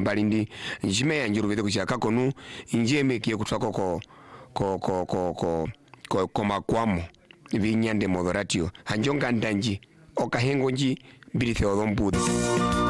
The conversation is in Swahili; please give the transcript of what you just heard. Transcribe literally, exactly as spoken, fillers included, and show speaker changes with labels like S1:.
S1: mbalindi njime ya njiru vede kuchaka konu njeme kiyo kutwako ko ko ko ko ko ko ko makwamo vinyande modhoratio hanjonga ndanji okahengo nji bilithe odhombudhi